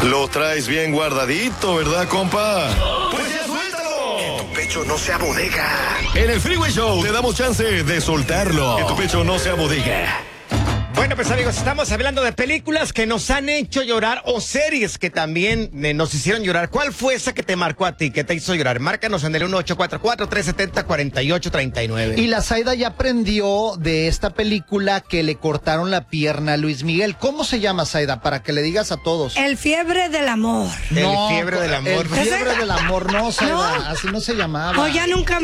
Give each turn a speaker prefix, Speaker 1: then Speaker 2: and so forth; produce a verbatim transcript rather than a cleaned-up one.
Speaker 1: Lo traes bien guardadito, ¿verdad, compa?
Speaker 2: ¡Pues ya suéltalo! Que tu pecho no sea bodega.
Speaker 1: En el Freeway Show te damos chance de soltarlo. Que tu pecho no sea bodega.
Speaker 3: Bueno, pues amigos, estamos hablando de películas que nos han hecho llorar o series que también eh, nos hicieron llorar. ¿Cuál fue esa que te marcó a ti, que te hizo llorar? Márcanos en el uno ocho cuatro cuatro, tres siete cero, cuatro ocho tres nueve.
Speaker 4: Y la Zaida ya aprendió de esta película que le cortaron la pierna a Luis Miguel. ¿Cómo se llama, Zaida? Para que le digas a todos.
Speaker 5: El fiebre del amor.
Speaker 3: El fiebre del amor.
Speaker 4: El fiebre del amor, no, Zaida,
Speaker 5: ¿No?
Speaker 4: así no se llamaba.
Speaker 5: O ya nunca